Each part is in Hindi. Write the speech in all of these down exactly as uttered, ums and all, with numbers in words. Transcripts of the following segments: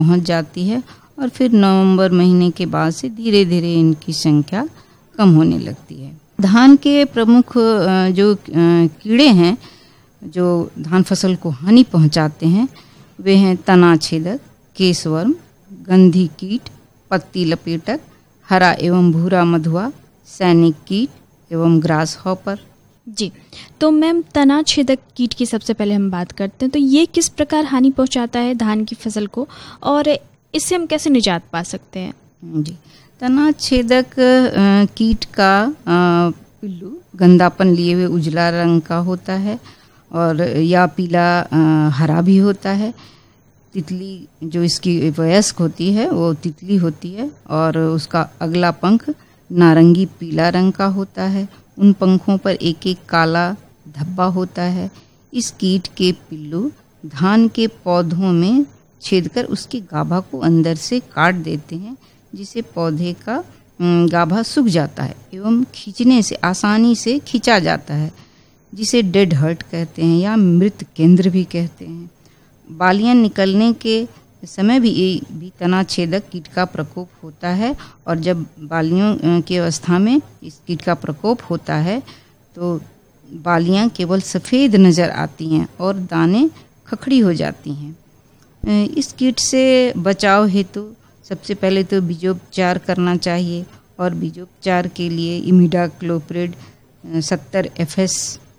पहुंच जाती है और फिर नवंबर महीने के बाद से धीरे धीरे इनकी संख्या कम होने लगती है। धान के प्रमुख जो कीड़े हैं जो धान फसल को हानि पहुंचाते हैं वे हैं तना छेदक, केसवर्म, गंधी कीट, पत्ती लपेटक, हरा एवं भूरा मधुआ, सैनिक कीट एवं ग्रास हॉपर। जी, तो मैम तना छेदक कीट की सबसे पहले हम बात करते हैं, तो ये किस प्रकार हानि पहुंचाता है धान की फसल को और इससे हम कैसे निजात पा सकते हैं? जी, तना छेदक कीट का पिल्लू गंदापन लिए हुए उजला रंग का होता है और या पीला हरा भी होता है। तितली जो इसकी वयस्क होती है वो तितली होती है और उसका अगला पंख नारंगी पीला रंग का होता है। उन पंखों पर एक एक काला धब्बा होता है। इस कीट के पिल्लू धान के पौधों में छेदकर उसके गाभा को अंदर से काट देते हैं, जिससे पौधे का गाभा सूख जाता है एवं खींचने से आसानी से खींचा जाता है, जिसे डेड हर्ट कहते हैं या मृत केंद्र भी कहते हैं। बालियां निकलने के समय भी ये भी तना छेदक कीट का प्रकोप होता है और जब बालियों की अवस्था में इस कीट का प्रकोप होता है तो बालियां केवल सफ़ेद नज़र आती हैं और दाने खखड़ी हो जाती हैं। इस कीट से बचाव हेतु सबसे पहले तो बीजोपचार करना चाहिए और बीजोपचार के लिए इमिडाक्लोप्रिड सत्तर एफ एस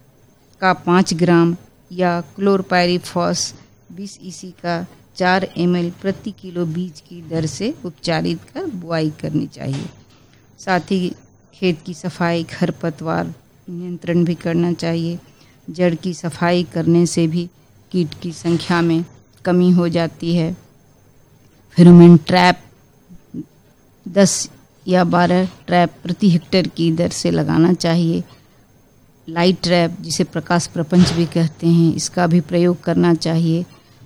का पाँच ग्राम या क्लोरपायरीफॉस बीस ईसी का चार एम एल प्रति किलो बीज की दर से उपचारित कर बुआई करनी चाहिए। साथ ही खेत की सफाई, खरपतवार नियंत्रण भी करना चाहिए। जड़ की सफाई करने से भी कीट की संख्या में कमी हो जाती है। फेरोमोन ट्रैप दस या बारह ट्रैप प्रति हेक्टेयर की दर से लगाना चाहिए। लाइट ट्रैप जिसे प्रकाश प्रपंच भी कहते हैं, इसका भी प्रयोग करना चाहिए।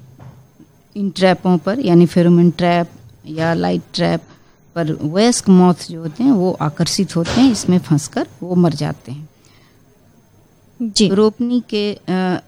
इन ट्रैपों पर यानी फेरोमोन ट्रैप या लाइट ट्रैप पर वयस्क मॉथ जो होते हैं वो आकर्षित होते हैं, इसमें फंसकर वो मर जाते हैं। जी, रोपनी के आ,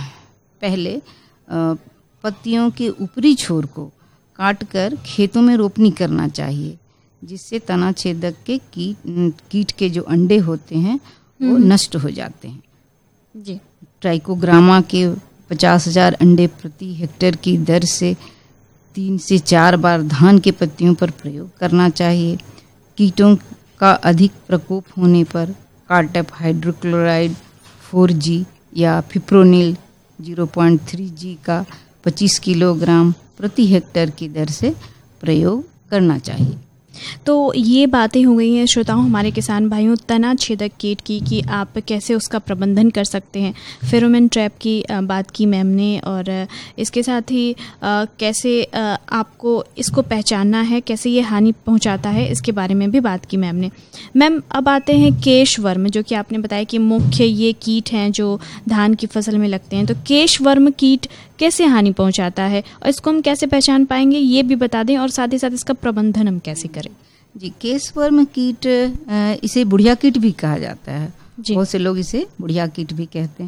पहले आ, पत्तियों के ऊपरी छोर को काटकर खेतों में रोपनी करना चाहिए, जिससे तना छेदक के कीट कीट के जो अंडे होते हैं वो नष्ट हो जाते हैं। जी, ट्राइकोग्रामा के पचास हजार अंडे प्रति हेक्टेयर की दर से तीन से चार बार धान के पत्तियों पर प्रयोग करना चाहिए। कीटों का अधिक प्रकोप होने पर कार्टेप हाइड्रोक्लोराइड फोर जी या fipronil zero point three G का पच्चीस किलोग्राम प्रति हेक्टेयर की दर से प्रयोग करना चाहिए। तो ये बातें हो गई हैं श्रोताओं हमारे किसान भाइयों तना छेदक कीट की कि आप कैसे उसका प्रबंधन कर सकते हैं। फेरोमोन ट्रैप की बात की मैम ने और इसके साथ ही कैसे आपको इसको पहचानना है, कैसे ये हानि पहुंचाता है, इसके बारे में भी बात की मैम ने। मैम अब आते हैं केशवर्म, जो कि आपने बताया कि मुख्य ये कीट हैं जो धान की फसल में लगते हैं। तो केशवर्म कीट कैसे हानि पहुंचाता है और इसको हम कैसे पहचान पाएंगे ये भी बता दें और साथ ही साथ इसका प्रबंधन हम कैसे करें। जी, केशवर्म कीट इसे बुढ़िया कीट भी कहा जाता है। बहुत से लोग इसे बुढ़िया कीट भी कहते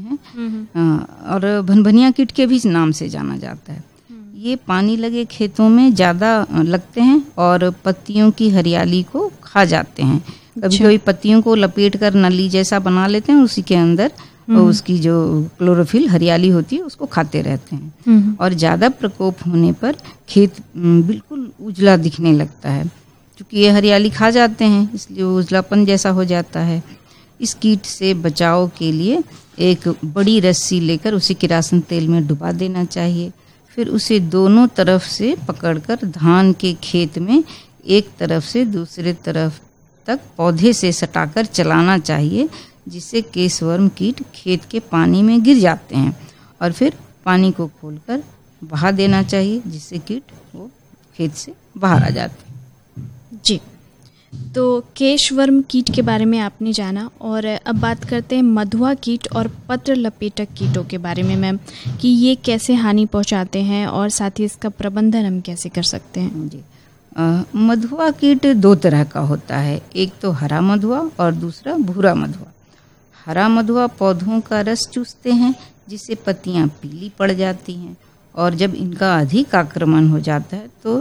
हैं और भनभनिया कीट के भी नाम से जाना जाता है। ये पानी लगे खेतों में ज़्यादा लगते हैं और पत्तियों की हरियाली को खा जाते हैं। कभी कभी पत्तियों को लपेट कर नली जैसा बना लेते हैं, उसी के अंदर और उसकी जो क्लोरोफिल हरियाली होती है उसको खाते रहते हैं और ज़्यादा प्रकोप होने पर खेत बिल्कुल उजला दिखने लगता है। क्योंकि ये हरियाली खा जाते हैं इसलिए वो उजलापन जैसा हो जाता है। इस कीट से बचाव के लिए एक बड़ी रस्सी लेकर उसे किरासन तेल में डुबा देना चाहिए। फिर उसे दोनों तरफ से पकड़कर धान के खेत में एक तरफ से दूसरे तरफ तक पौधे से सटाकर चलाना चाहिए, जिससे केशवर्म कीट खेत के पानी में गिर जाते हैं और फिर पानी को खोलकर बहा देना चाहिए, जिससे कीट वो खेत से बाहर आ जाते हैं। जी, तो केशवर्म कीट के बारे में आपने जाना और अब बात करते हैं मधुआ कीट और पत्र लपेटक कीटों के बारे में मैम, कि ये कैसे हानि पहुंचाते हैं और साथ ही इसका प्रबंधन हम कैसे कर सकते हैं। जी, आ, मधुआ कीट दो तरह का होता है, एक तो हरा मधुआ और दूसरा भूरा मधुआ। हरा मधुआ पौधों का रस चूसते हैं जिससे पत्तियां पीली पड़ जाती हैं और जब इनका अधिक आक्रमण हो जाता है तो